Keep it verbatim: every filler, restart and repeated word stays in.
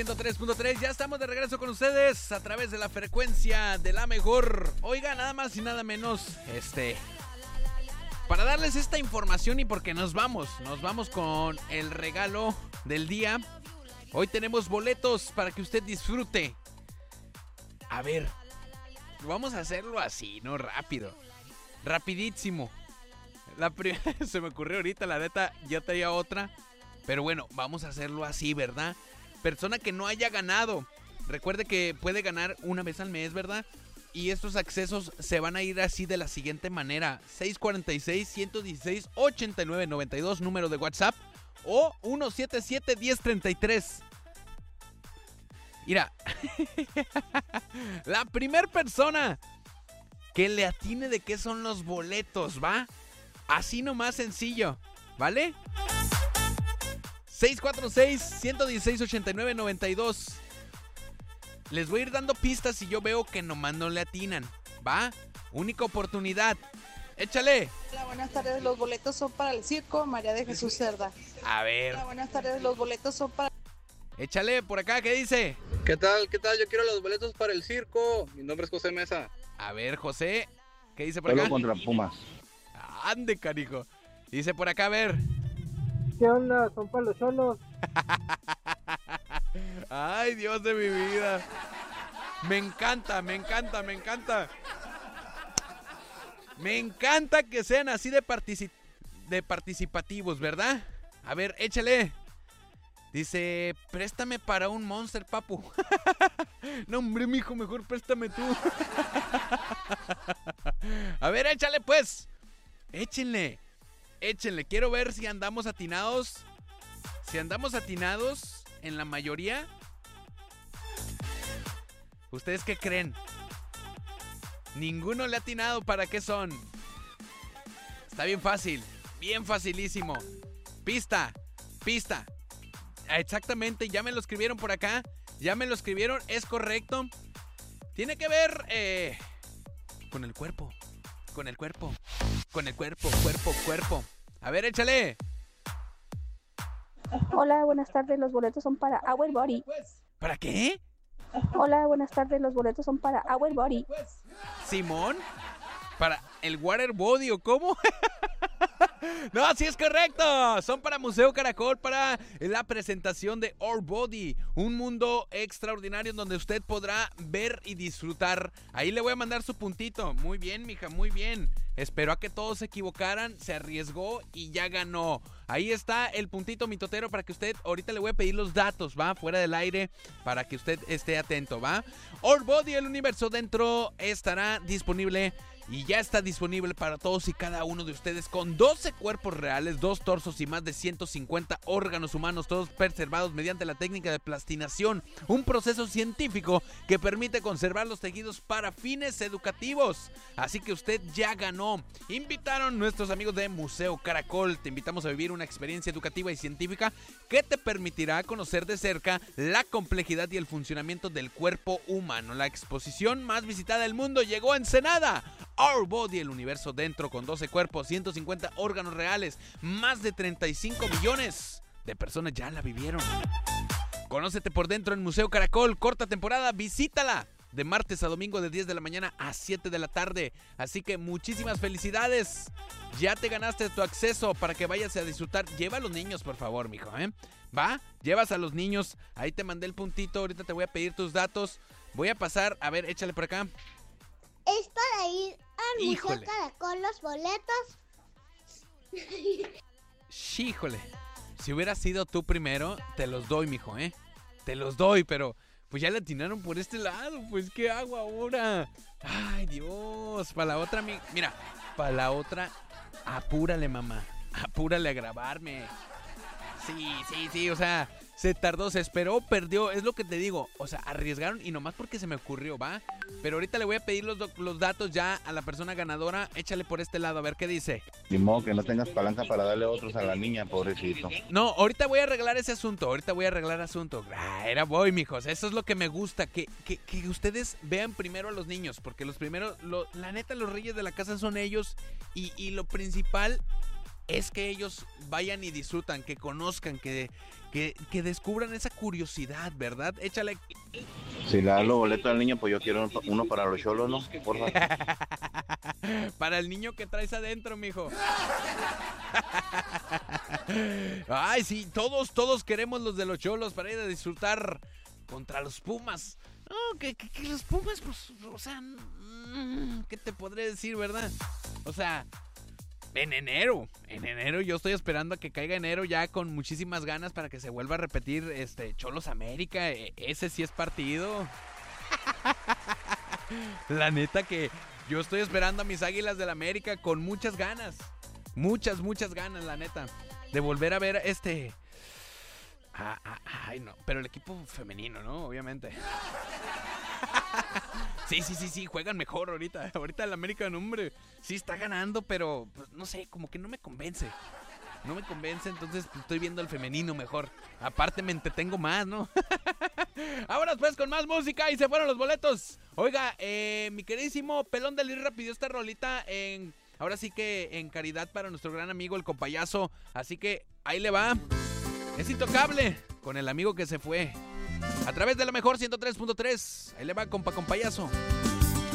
ciento tres punto tres, ya estamos de regreso con ustedes a través de la frecuencia de la mejor. Oiga, nada más y nada menos, este, para darles esta información y porque nos vamos, nos vamos con el regalo del día. Hoy tenemos boletos para que usted disfrute. A ver, vamos a hacerlo así, ¿no? Rápido, rapidísimo. La primera se me ocurrió ahorita, la neta, ya tenía otra. Pero bueno, vamos a hacerlo así, ¿verdad? Persona que no haya ganado, recuerde que puede ganar una vez al mes, ¿verdad? Y estos accesos se van a ir así de la siguiente manera: seis cuatro seis, uno uno seis, ocho nueve nueve dos, número de WhatsApp, o uno siete siete, uno cero tres tres. Mira, la primer persona que le atine de qué son los boletos, ¿va? Así nomás sencillo, ¿vale? seis cuatro seis, uno uno seis, ocho nueve nueve dos. Les voy a ir dando pistas si yo veo que nomás no le atinan, ¿va? Única oportunidad. Échale. Hola, buenas tardes. Los boletos son para el circo María de Jesús Cerda. A ver. Hola, buenas tardes. Los boletos son para... Échale por acá, ¿qué dice? ¿Qué tal? ¿Qué tal? Yo quiero los boletos para el circo. Mi nombre es José Mesa. A ver, José, ¿qué dice por Solo acá? contra Pumas. Ande, canijo. Dice por acá, a ver. ¿Qué onda? Son para los cholos. Ay, Dios de mi vida. Me encanta, me encanta, me encanta. Me encanta que sean así de, partici- de participativos, ¿verdad? A ver, échale. Dice, préstame para un Monster, papu. No, hombre, mijo, mejor préstame tú. A ver, échale pues. Échenle. Échenle, quiero ver si andamos atinados. Si andamos atinados en la mayoría. ¿Ustedes qué creen? Ninguno le ha atinado. ¿Para qué son? Está bien fácil, bien facilísimo. Pista, pista. Exactamente, ya me lo escribieron por acá. Ya me lo escribieron, es correcto. Tiene que ver eh, con el cuerpo. Con el cuerpo. Con el cuerpo, cuerpo, cuerpo. A ver, échale. Hola, buenas tardes. Los boletos son para Our Body. ¿Para qué? Hola, buenas tardes. Los boletos son para Our Body. ¿Simón? ¿Para el Water Body o cómo? No, sí es correcto. Son para Museo Caracol, para la presentación de Our Body, un mundo extraordinario en donde usted podrá ver y disfrutar. Ahí le voy a mandar su puntito. Muy bien, mija, muy bien. Esperó a que todos se equivocaran, se arriesgó y ya ganó. Ahí está el puntito mitotero para que usted, ahorita le voy a pedir los datos, ¿va? Fuera del aire, para que usted esté atento, ¿va? Our Body, el universo dentro, estará disponible. Y ya está disponible para todos y cada uno de ustedes, con doce cuerpos reales, dos torsos y más de ciento cincuenta órganos humanos, todos preservados mediante la técnica de plastinación, un proceso científico que permite conservar los tejidos para fines educativos. Así que usted ya ganó. Invitaron nuestros amigos de Museo Caracol. Te invitamos a vivir una experiencia educativa y científica que te permitirá conocer de cerca la complejidad y el funcionamiento del cuerpo humano. La exposición más visitada del mundo llegó a Ensenada. Our Body, el universo dentro, con doce cuerpos, ciento cincuenta órganos reales, más de treinta y cinco millones de personas ya la vivieron. Conócete por dentro en Museo Caracol, corta temporada, visítala de martes a domingo de diez de la mañana a siete de la tarde. Así que muchísimas felicidades. Ya te ganaste tu acceso para que vayas a disfrutar. Lleva a los niños, por favor, mijo, ¿eh? ¿Va? Llevas a los niños. Ahí te mandé el puntito, ahorita te voy a pedir tus datos. Voy a pasar, a ver, échale por acá. Es para ir al Híjole. Museo Caracol los boletos. Híjole, si hubieras sido tú primero, te los doy, mijo, ¿eh? Te los doy, pero pues ya le atinaron por este lado, pues ¿qué hago ahora? Ay, Dios, para la otra, mi... mira, para la otra, apúrale, mamá, apúrale a grabarme. Sí, sí, sí, o sea, se tardó, se esperó, perdió, es lo que te digo, o sea, arriesgaron y nomás porque se me ocurrió, ¿va? Pero ahorita le voy a pedir los, do- los datos ya a la persona ganadora, échale por este lado, a ver qué dice. Ni modo que no tengas palanca para darle otros a la niña, pobrecito. No, ahorita voy a arreglar ese asunto, ahorita voy a arreglar asunto. Ah, era voy, mijos, eso es lo que me gusta, que, que, que ustedes vean primero a los niños, porque los primeros, lo, la neta, los reyes de la casa son ellos, y, y lo principal es que ellos vayan y disfrutan, que conozcan, que, que, que descubran esa curiosidad, ¿verdad? Échale. Si le dan los boletos al niño, pues yo quiero uno para los cholos, ¿no? Por favor. Para el niño que traes adentro, mijo. Ay, sí, todos, todos queremos los de los cholos para ir a disfrutar contra los Pumas. No, que, que, que los Pumas, pues, o sea, ¿qué te podré decir, verdad? O sea, en enero, en enero yo estoy esperando a que caiga enero ya con muchísimas ganas para que se vuelva a repetir este Cholos América. E- ese sí es partido. La neta que yo estoy esperando a mis Águilas del América con muchas ganas. Muchas, muchas ganas, la neta. De volver a ver este... Ah, ah, ay, no. Pero el equipo femenino, ¿no? Obviamente. Sí, sí, sí, sí. Juegan mejor ahorita. Ahorita el América, no, hombre. Sí está ganando, pero... Pues, no sé, como que no me convence. No me convence, entonces pues, estoy viendo el femenino mejor. Aparte me entretengo más, ¿no? Ahora pues con más música y se fueron los boletos. Oiga, eh, mi queridísimo Pelón de Lirra pidió esta rolita en... Ahora sí que en caridad para nuestro gran amigo el Compayazo. Así que ahí le va. Es Intocable con el amigo que se fue. A través de la mejor ciento tres punto tres. Ahí le va, compa Compayazo.